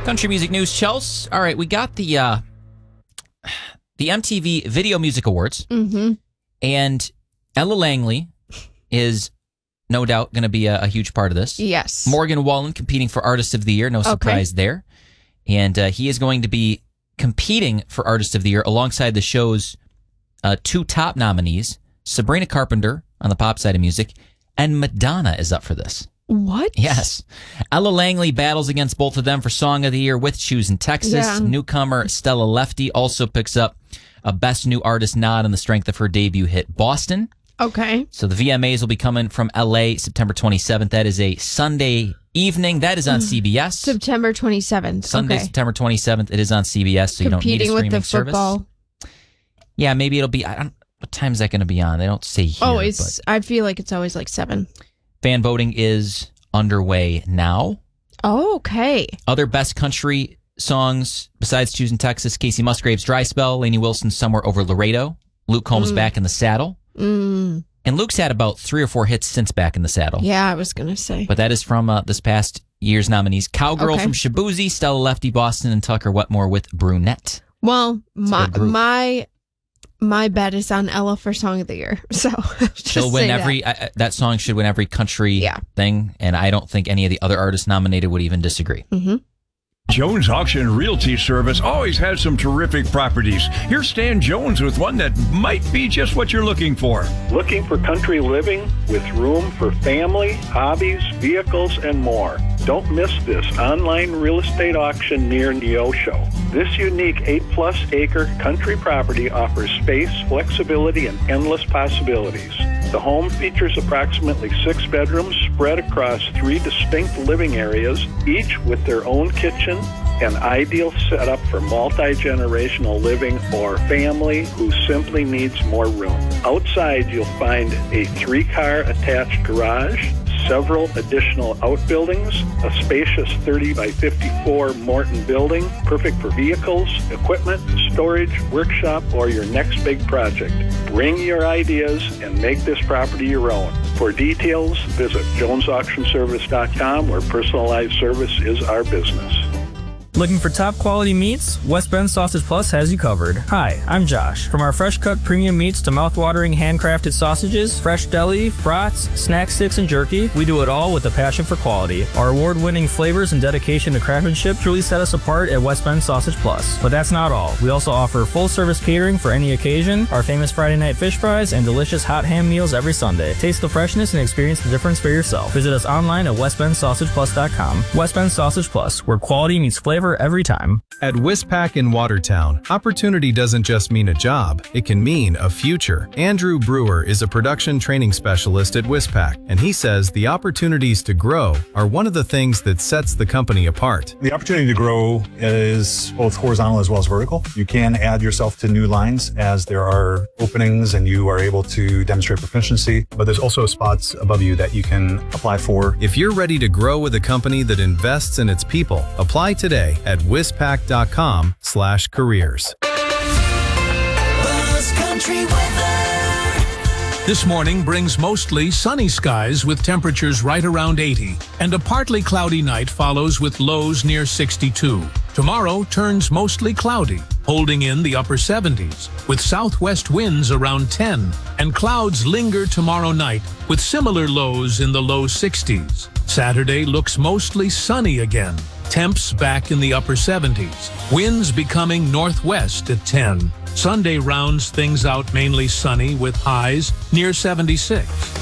Country music news, Chelsea. All right, we got the MTV Video Music Awards, and Ella Langley is no doubt going to be a huge part of this. Yes. Morgan Wallen competing for Artist of the Year, no surprise there. And he is going to be competing for Artist of the Year alongside the show's two top nominees, Sabrina Carpenter on the pop side of music, and Madonna is up for this. What? Yes. Ella Langley battles against both of them for Song of the Year with Choosing Texas. Yeah. Newcomer Stella Lefty also picks up a Best New Artist nod on the strength of her debut hit, Boston. Okay. So the VMAs will be coming from L.A. September 27th. That is a Sunday evening. That is on CBS. September 27th. Sunday, okay. September 27th. It is on CBS, so you don't need a Competing streaming with the service. football. Yeah, maybe it'll be. What time is that going to be on? They don't say here. I feel like it's always like 7. Fan voting is underway now. Oh, okay. Other best country songs besides Choosing Texas: Casey Musgrave's Dry Spell, Lainey Wilson's Somewhere Over Laredo, Luke Combs' Back in the Saddle. And Luke's had about 3 or 4 hits since Back in the Saddle. Yeah, I was going to say. But that is from this past year's nominees. Cowgirl from Shaboozey, Stella Lefty, Boston, and Tucker Wetmore with Brunette. Well, my bet is on Ella for Song of the Year. So she'll win every. That song should win every country thing, and I don't think any of the other artists nominated would even disagree. Jones Auction Realty Service always has some terrific properties. Here's Stan Jones with one that might be just what you're looking for. Looking for country living with room for family, hobbies, vehicles, and more. Don't miss this online real estate auction near Neosho. This unique 8+ acre country property offers space, flexibility, and endless possibilities. The home features approximately 6 bedrooms spread across 3 distinct living areas, each with their own kitchen, an ideal setup for multi-generational living or family who simply needs more room. Outside, you'll find a 3-car attached garage, several additional outbuildings, a spacious 30 by 54 Morton building, perfect for vehicles, equipment, storage, workshop, or your next big project. Bring your ideas and make this property your own. For details, visit jonesauctionservice.com, where personalized service is our business. Looking for top quality meats? West Bend Sausage Plus has you covered. Hi, I'm Josh. From our fresh cut premium meats to mouth-watering handcrafted sausages, fresh deli, brats, snack sticks, and jerky, we do it all with a passion for quality. Our award-winning flavors and dedication to craftsmanship truly set us apart at West Bend Sausage Plus. But that's not all. We also offer full-service catering for any occasion, our famous Friday night fish fries, and delicious hot ham meals every Sunday. Taste the freshness and experience the difference for yourself. Visit us online at westbendsausageplus.com. West Bend Sausage Plus, where quality meets flavor every time. At Wispac in Watertown, opportunity doesn't just mean a job, it can mean a future. Andrew Brewer is a production training specialist at Wispac, and he says the opportunities to grow are one of the things that sets the company apart. The opportunity to grow is both horizontal as well as vertical. You can add yourself to new lines as there are openings and you are able to demonstrate proficiency, but there's also spots above you that you can apply for. If you're ready to grow with a company that invests in its people, apply today at wispac.com/careers. This morning brings mostly sunny skies with temperatures right around 80, and a partly cloudy night follows with lows near 62. Tomorrow turns mostly cloudy, holding in the upper 70s, with southwest winds around 10, and clouds linger tomorrow night with similar lows in the low 60s. Saturday looks mostly sunny again. Temps back in the upper 70s. Winds becoming northwest at 10. Sunday rounds things out mainly sunny with highs near 76.